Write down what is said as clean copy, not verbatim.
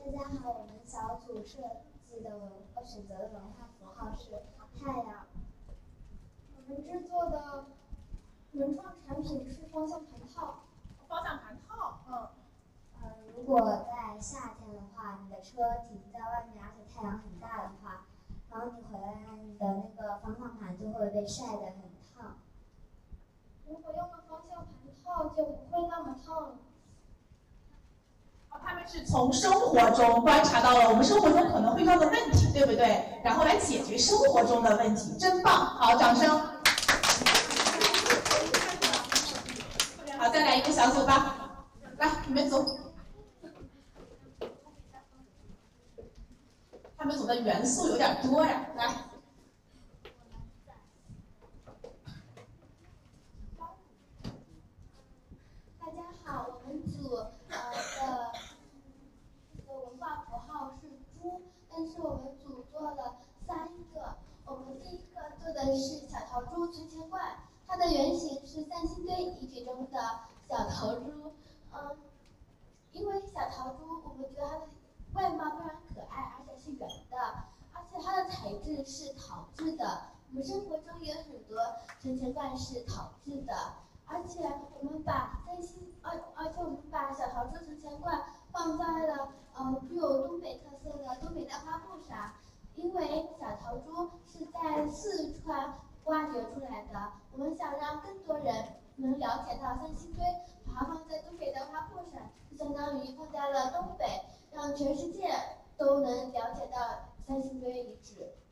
大家好，我们小组设计的选择的文化符号是太阳。 我们制作的原创产品是方向盘套。 方向盘套， 如果在夏天的话，你的车停在外面，而且太阳很大的话，然后你回来，你的那个方向盘就会被晒得很烫。 如果用了方向盘套，就不会那么烫了。 他们是从生活中观察到了我们生活中可能会遇到的问题，对不对？然后来解决生活中的问题，真棒！好，掌声。好，再来一个小组吧，来，你们组。他们组的元素有点多呀，来。 大家好，我们组的文化符号是猪，但是我们组做了3个。我们第一个做的是小桃猪存钱罐，它的原型是三星堆遗址中的小桃猪。因为小桃猪，我们觉得它的外貌非常可爱，而且是圆的，而且它的材质是陶制的。我们生活中也有很多存钱罐是陶制的。而且我们把小桃猪存钱罐放在了具有东北特色的东北大花布上，因为小桃猪是在四川挖掘出来的，我们想让更多人能了解到三星堆，把它放在东北大花布上，就相当于放在了东北，让全世界都能了解到三星堆遗址。